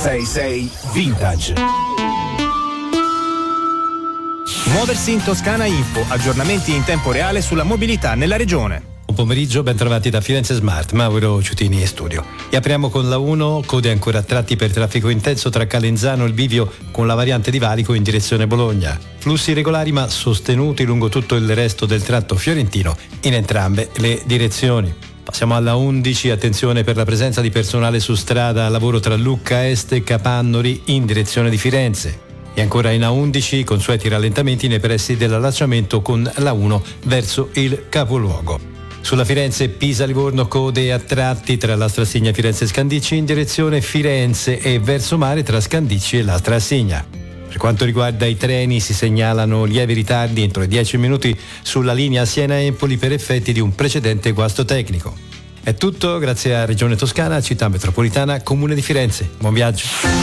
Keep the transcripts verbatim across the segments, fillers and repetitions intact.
sei sei Vintage. Muoversi in Toscana Info, aggiornamenti in tempo reale sulla mobilità nella regione. Buon pomeriggio, ben trovati da Firenze Smart, Mauro Ciutini in studio. E apriamo con la uno, code ancora a tratti per traffico intenso tra Calenzano e il Bivio con la variante di Valico in direzione Bologna. Flussi regolari ma sostenuti lungo tutto il resto del tratto fiorentino in entrambe le direzioni. Passiamo alla undici, attenzione per la presenza di personale su strada a lavoro tra Lucca Est e Capannori in direzione di Firenze. E ancora in A undici, consueti rallentamenti nei pressi dell'allacciamento con la uno verso il capoluogo. Sulla Firenze Pisa-Livorno code a tratti tra la Strassigna Firenze-Scandicci in direzione Firenze e verso mare tra Scandicci e la Strassigna. Per quanto riguarda i treni si segnalano lievi ritardi entro i dieci minuti sulla linea Siena-Empoli per effetti di un precedente guasto tecnico. È tutto, grazie a Regione Toscana, Città Metropolitana, Comune di Firenze. Buon viaggio.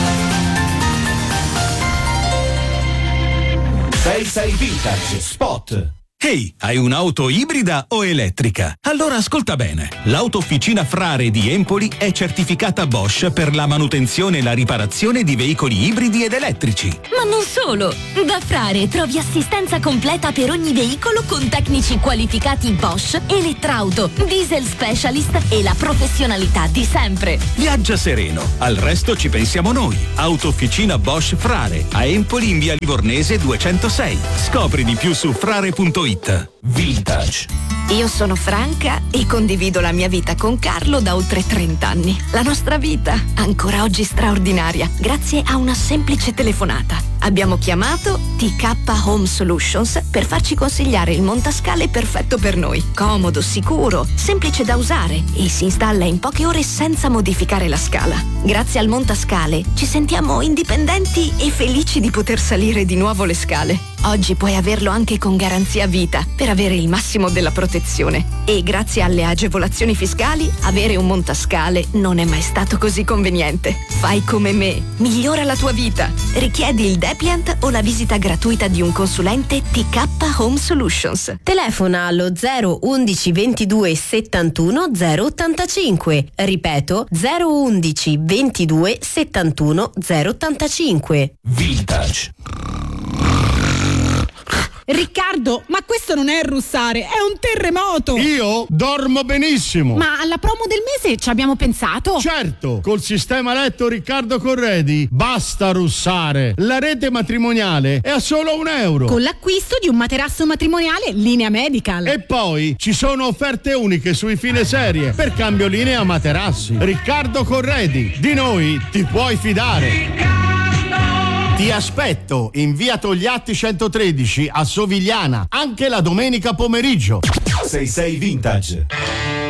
sei sei Vintage Spot. Ehi, hai un'auto ibrida o elettrica? Allora ascolta bene. L'autofficina Frare di Empoli è certificata Bosch per la manutenzione e la riparazione di veicoli ibridi ed elettrici. Ma non solo! Da Frare trovi assistenza completa per ogni veicolo con tecnici qualificati Bosch, Elettrauto, Diesel Specialist e la professionalità di sempre. Viaggia sereno, al resto ci pensiamo noi. Autofficina Bosch Frare, a Empoli in via Livornese duecentosei. Scopri di più su frare punto it. Vintage. Io sono Franca e condivido la mia vita con Carlo da oltre trenta anni. La nostra vita, ancora oggi straordinaria, grazie a una semplice telefonata. Abbiamo chiamato T K Home Solutions per farci consigliare il montascale perfetto per noi. Comodo, sicuro, semplice da usare e si installa in poche ore senza modificare la scala. Grazie al montascale ci sentiamo indipendenti e felici di poter salire di nuovo le scale. Oggi puoi averlo anche con garanzia vita per avere il massimo della protezione. E grazie alle agevolazioni fiscali, avere un montascale non è mai stato così conveniente. Fai come me, migliora la tua vita. Richiedi il Depliant o la visita gratuita di un consulente T K Home Solutions. Telefona allo zero undici ventidue settantuno zero ottantacinque. Ripeto, zero undici ventidue settantuno zero ottantacinque. Vintage. Riccardo, ma questo non è russare, è un terremoto! Io dormo benissimo! Ma alla promo del mese ci abbiamo pensato? Certo! Col sistema letto Riccardo Corredi basta russare! La rete matrimoniale è a solo un euro! Con l'acquisto di un materasso matrimoniale linea Medical! E poi ci sono offerte uniche sui fine serie per cambio linea materassi. Riccardo Corredi, di noi ti puoi fidare! Ti aspetto in via Togliatti centotredici a Sovigliana, anche la domenica pomeriggio. sei sei Vintage.